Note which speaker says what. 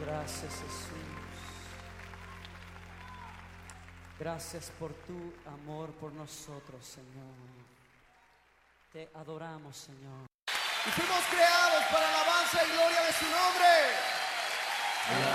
Speaker 1: Gracias, Jesús. Gracias por tu amor por nosotros, Señor. Te adoramos, Señor.
Speaker 2: Y fuimos creados para alabanza y gloria de su nombre.